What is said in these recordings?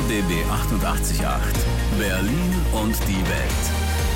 RBB 888, Berlin und die Welt.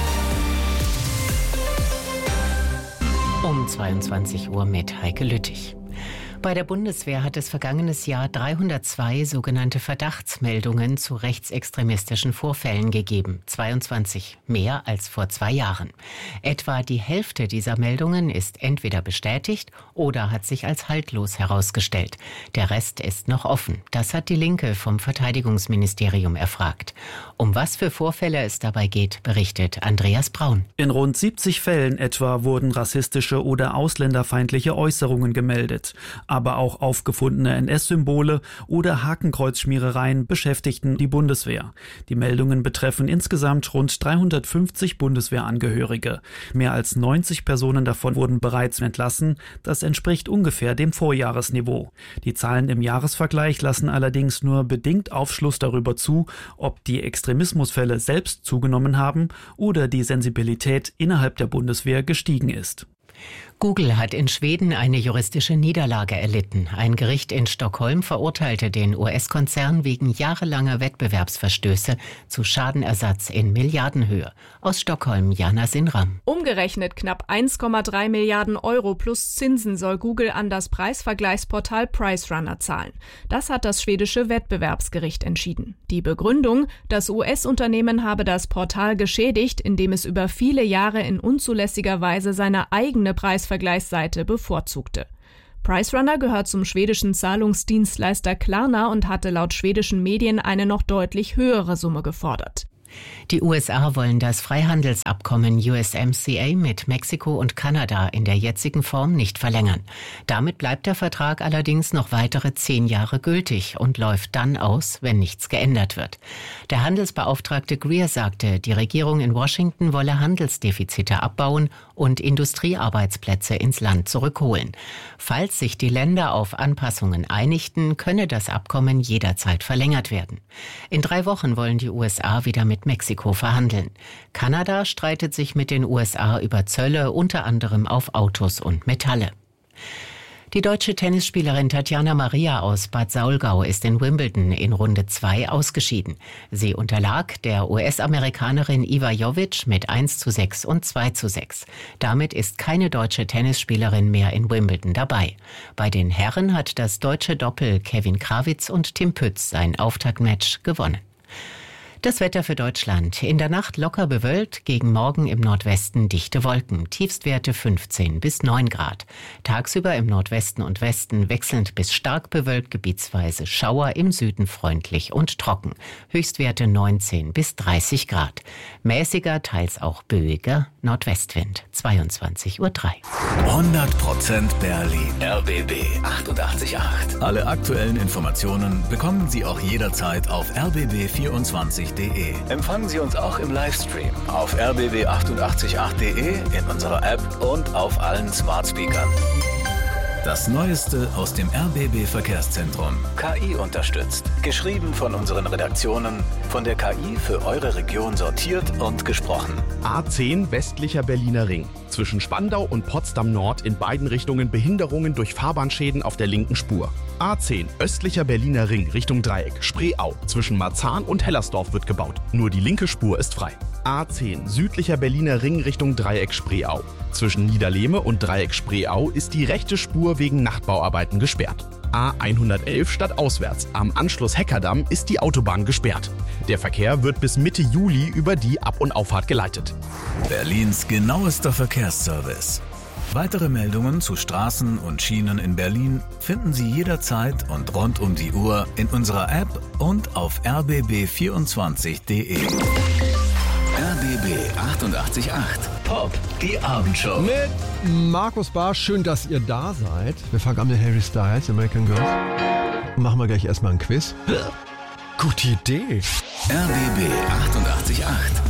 Um 22 Uhr mit Heike Lüttich. Bei der Bundeswehr hat es vergangenes Jahr 302 sogenannte Verdachtsmeldungen zu rechtsextremistischen Vorfällen gegeben. 22 mehr als vor 2 Jahren. Etwa die Hälfte dieser Meldungen ist entweder bestätigt oder hat sich als haltlos herausgestellt. Der Rest ist noch offen. Das hat die Linke vom Verteidigungsministerium erfragt. Um was für Vorfälle es dabei geht, berichtet Andreas Braun. In rund 70 Fällen etwa wurden rassistische oder ausländerfeindliche Äußerungen gemeldet. Aber auch aufgefundene NS-Symbole oder Hakenkreuzschmierereien beschäftigten die Bundeswehr. Die Meldungen betreffen insgesamt rund 350 Bundeswehrangehörige. Mehr als 90 Personen davon wurden bereits entlassen. Das entspricht ungefähr dem Vorjahresniveau. Die Zahlen im Jahresvergleich lassen allerdings nur bedingt Aufschluss darüber zu, ob die Extremismusfälle selbst zugenommen haben oder die Sensibilität innerhalb der Bundeswehr gestiegen ist. Google hat in Schweden eine juristische Niederlage erlitten. Ein Gericht in Stockholm verurteilte den US-Konzern wegen jahrelanger Wettbewerbsverstöße zu Schadenersatz in Milliardenhöhe. Aus Stockholm, Jana Sinram. Umgerechnet knapp 1,3 Milliarden Euro plus Zinsen soll Google an das Preisvergleichsportal PriceRunner zahlen. Das hat das schwedische Wettbewerbsgericht entschieden. Die Begründung: Das US-Unternehmen habe das Portal geschädigt, indem es über viele Jahre in unzulässiger Weise seine eigene Preisvergleichsseite bevorzugte. PriceRunner gehört zum schwedischen Zahlungsdienstleister Klarna und hatte laut schwedischen Medien eine noch deutlich höhere Summe gefordert. Die USA wollen das Freihandelsabkommen USMCA mit Mexiko und Kanada in der jetzigen Form nicht verlängern. Damit bleibt der Vertrag allerdings noch weitere 10 Jahre gültig und läuft dann aus, wenn nichts geändert wird. Der Handelsbeauftragte Greer sagte, die Regierung in Washington wolle Handelsdefizite abbauen und Industriearbeitsplätze ins Land zurückholen. Falls sich die Länder auf Anpassungen einigten, könne das Abkommen jederzeit verlängert werden. In 3 Wochen wollen die USA wieder mit Mexiko verhandeln. Kanada streitet sich mit den USA über Zölle, unter anderem auf Autos und Metalle. Die deutsche Tennisspielerin Tatjana Maria aus Bad Saulgau ist in Wimbledon in Runde 2 ausgeschieden. Sie unterlag der US-Amerikanerin Iva Jovic mit 1:6 und 2:6. Damit ist keine deutsche Tennisspielerin mehr in Wimbledon dabei. Bei den Herren hat das deutsche Doppel Kevin Krawitz und Tim Pütz sein Auftaktmatch gewonnen. Das Wetter für Deutschland. In der Nacht locker bewölkt, gegen Morgen im Nordwesten dichte Wolken. Tiefstwerte 15 bis 9 Grad. Tagsüber im Nordwesten und Westen wechselnd bis stark bewölkt, gebietsweise Schauer, im Süden freundlich und trocken. Höchstwerte 19 bis 30 Grad. Mäßiger, teils auch böiger Nordwestwind. 22:03 Uhr. 100% Berlin. RBB 888. Alle aktuellen Informationen bekommen Sie auch jederzeit auf rbb24.de. Empfangen Sie uns auch im Livestream auf rbb888.de, in unserer App und auf allen Smart Speakern. Das Neueste aus dem RBB Verkehrszentrum. KI unterstützt. Geschrieben von unseren Redaktionen, von der KI für eure Region sortiert und gesprochen. A10 westlicher Berliner Ring. Zwischen Spandau und Potsdam Nord in beiden Richtungen Behinderungen durch Fahrbahnschäden auf der linken Spur. A10 östlicher Berliner Ring Richtung Dreieck Spreeau. Zwischen Marzahn und Hellersdorf wird gebaut. Nur die linke Spur ist frei. A10 südlicher Berliner Ring Richtung Dreieck Spreeau. Zwischen Niederlehme und Dreieck Spreeau ist die rechte Spur wegen Nachtbauarbeiten gesperrt. A111 stadtauswärts. Am Anschluss Heckerdamm ist die Autobahn gesperrt. Der Verkehr wird bis Mitte Juli über die Ab- und Auffahrt geleitet. Berlins genauester Verkehrsservice. Weitere Meldungen zu Straßen und Schienen in Berlin finden Sie jederzeit und rund um die Uhr in unserer App und auf rbb24.de. RBB 888 Pop, die Abendshow. Mit Markus Barsch, schön, dass ihr da seid. Wir fangen an mit Harry Styles, American Girls. Machen wir gleich erstmal ein Quiz. Gute Idee. RBB 888